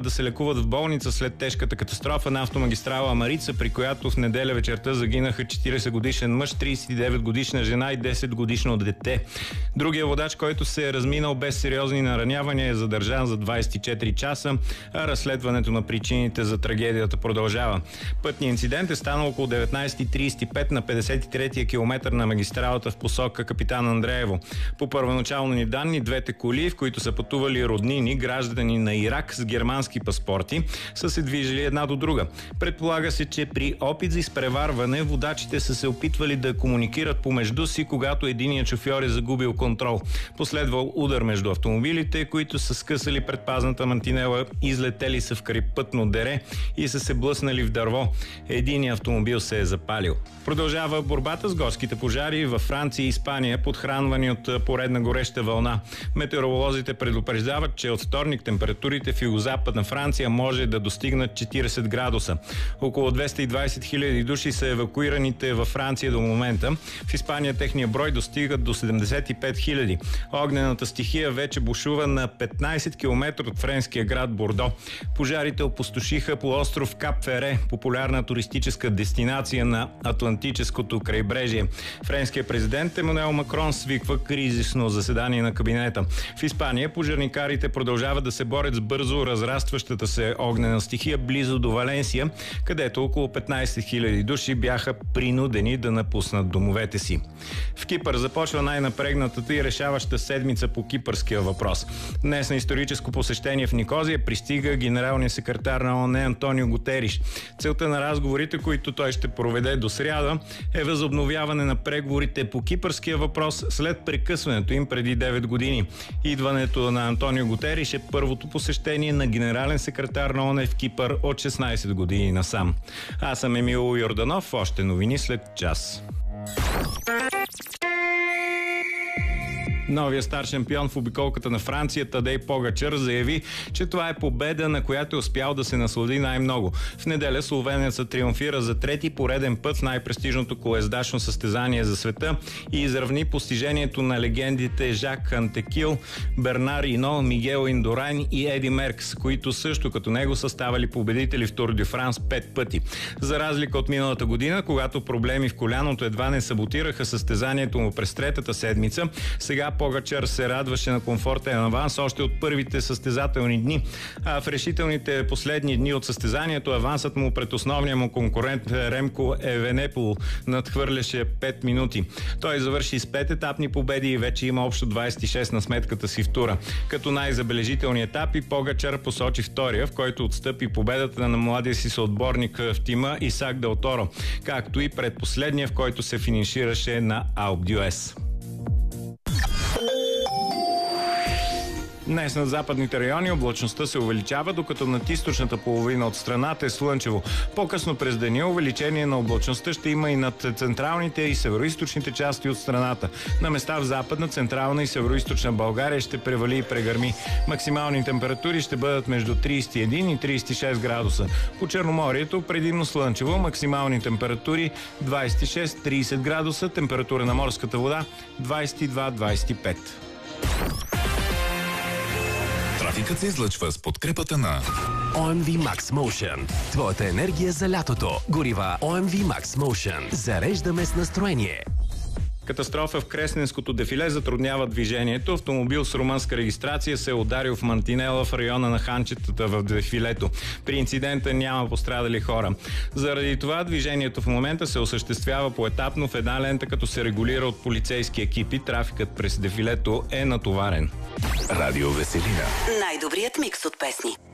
да се лекуват в болница след тежката катастрофа на автомагистрала Амарица, при която в неделя вечерта загинаха 40-годишен мъж, 39-годишна жена и 10-годишно дете. Другия водач, който се е разминал без сериозни наранявания, е задържан за 24 часа, а разследването на причините за трагедията продължава. Пътният инцидент е станал около 19:35 на 53-я километър на магистралата в посока Капитан Андреево. По първоначални данни, двете коли, в които са пътували роднини, граждани на Ирак с германски паспорти, са се движили една до друга. Предполага се, че при опит за изпреварване водачите са се опитвали да комуникират помежду си, когато единият шофьор е загубил контрол. Последвал удар между автомобилите, които са скъсали предпазната мантинела, излетели са в крайпътно дере и са се блъснали в дърво. Единият автомобил се е запалил. Продължава борбата с горските пожари във Франция и Испания, подхранвани от поредна гореща вълна. Метеоролозите предупреждават, че от вторник температурите в югозападна Франция може да достигнат 40 градуса. Около 220 хиляди души са евакуираните във Франция до момента. В Испания техния брой достига до 75 хиляди. Огнената стихия вече бушува на 15 км от френския град Бордо. Пожарите опустошиха полуостров Кап Фере, популярна туристическа дестинация на Атлантическото крайбрежие. Френският президент Емануел Макрон свиква кризисно заседание на кабинета. В Испания пожарникарите продължават да се борят с бързо разрастващата се огнена стихия близо до Валенсия, където около 15 000 души бяха принудени да напуснат домовете си. В Кипър започва най-напрегнатата и решаваща седмица по кипърския въпрос. Днес на историческо посещение в Никозия пристига генералният секретар на ООН Антонио Гутериш. Целта на разговорите, които той ще проведе до сряда, е възобновяване на преговорите по кипърския въпрос след прекъсването им преди 9 години. Идването на Антонио Гутериш е първото посещение на генерален секретар на ООН в Кипър от 16 години насам. Аз съм Емил Йорданов, още новини след час. Новия стар шампион в обиколката на Франция Тадей Погачър заяви, че това е победа, на която е успял да се наслади най-много. В неделя словенецът триумфира за трети пореден път в най-престижното колездачно състезание за света и изравни постижението на легендите Жак Антекил, Бернар Ино, Мигел Индурайн и Еди Меркс, които също като него са ставали победители в Тур де Франс 5 пъти. За разлика от миналата година, когато проблеми в коляното едва не саботираха състезанието му през третата седмица, сега Погачър се радваше на комфортен аванс още от първите състезателни дни, а в решителните последни дни от състезанието авансът му пред основния му конкурент Ремко Евенепол надхвърляше 5 минути. Той завърши с 5 етапни победи и вече има общо 26 на сметката си в тура. Като най-забележителни етапи Погачър посочи втория, в който отстъпи победата на младия си съотборник в тима Исак Дел Торо, както и предпоследния, в който се финишираше на Алп д'Юес. Днес на западните райони облачността се увеличава, докато над източната половина от страната е слънчево. По-късно през деня увеличение на облачността ще има и над централните и североизточните части от страната. На места в западна, централна и североизточна България ще превали и прегърми. Максимални температури ще бъдат между 31 и 36 градуса. По Черноморието предимно слънчево, максимални температури 26-30 градуса, температура на морската вода 22-25. Трафикът се излъчва с подкрепата на OMV Max Motion. Твоята енергия за лятото. Горива OMV Max Motion. Зареждаме с настроение. Катастрофа в Кресненското дефиле затруднява движението. Автомобил с румънска регистрация се е ударил в мантинела в района на ханчетата в дефилето. При инцидента няма пострадали хора. Заради това движението в момента се осъществява поетапно в една лента, като се регулира от полицейски екипи. Трафикът през дефилето е натоварен. Радио Веселина. Най-добрият микс от песни.